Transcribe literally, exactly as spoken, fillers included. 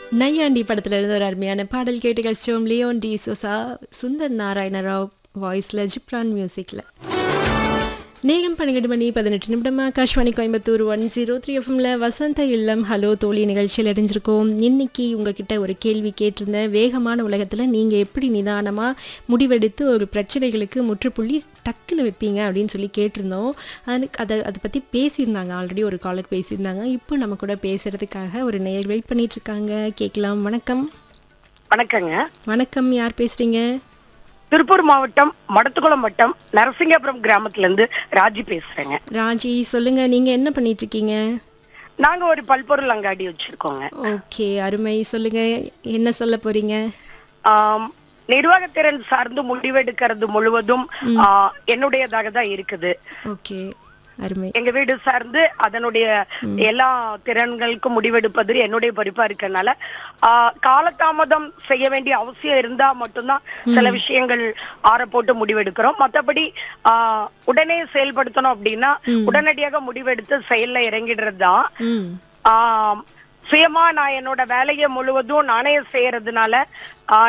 நையாண்டி படத்துல இருந்து ஒரு அருமையான பாடல் கேட்டு கழிச்சோம். லியோன் டி சோசா, சுந்தர் நாராயண ராவ் வாய்ஸ்ல, ஜிப்ரான் மியூசிக்ல. நேரம் பன்னிரண்டு மணி பதினெட்டு நிமிடமா Akashvani Coimbatore one zero three எஃப்எம்ல வசந்த இல்லம் ஹலோ தோழி நிகழ்ச்சியில் அடைஞ்சிருக்கோம். இன்னைக்கு உங்ககிட்ட ஒரு கேள்வி கேட்டிருந்தேன். வேகமான உலகத்தில் நீங்கள் எப்படி நிதானமாக முடிவெடுத்து ஒரு பிரச்சனைகளுக்கு முற்றுப்புள்ளி டக்குன்னு வைப்பீங்க அப்படின்னு சொல்லி கேட்டிருந்தோம். அதுக்கு அதை அதை பற்றி பேசியிருந்தாங்க. ஆல்ரெடி ஒரு காலர் பேசியிருந்தாங்க. இப்போ நம்ம கூட பேசுறதுக்காக ஒரு நேயர் வெயிட் பண்ணிட்டு இருக்காங்க. கேட்கலாம். வணக்கம். வணக்கங்க. வணக்கம். யார் பேசுறீங்க? திருப்பூர் மாவட்டம் மடத்துக்குளம் வட்டம் நரசிங்கபுரம் கிராமத்துல இருந்து ராஜி பேசுறேங்க. ராஜி, சொல்லுங்க, நீங்க என்ன பண்ணிட்டு இருக்கீங்க? நாங்க ஒரு பல்பொருள் அங்காடி வச்சிருக்கோங்க. ஓகே, அருமை. சொல்லுங்க, என்ன சொல்ல போறீங்க? ஆம், நிர்வாகத்திறன் சார்ந்து முடிவெடுக்கிறது முழுவதும் என்னுடையதாக தான் இருக்குது. ஓகே, அருமை. எங்க வீடு சார்ந்து அதனுடைய எல்லா திறன்களுக்கும் முடிவெடுப்பது என்னுடைய பொறுப்பா இருக்கனால காலதாமதம் செய்ய வேண்டிய அவசியம் இருந்தா மட்டும்தான் சில விஷயங்கள் ஆற போட்டு முடிவெடுக்கிறோம். மற்றபடி ஆஹ் உடனே செயல்படுத்தணும் அப்படின்னா உடனடியாக முடிவெடுத்து செயல்ல இறங்கிடுறது தான். ஆஹ் சுயமா நான் என்னோட வேலையை முழுவதும் நானே செய்யறதுனால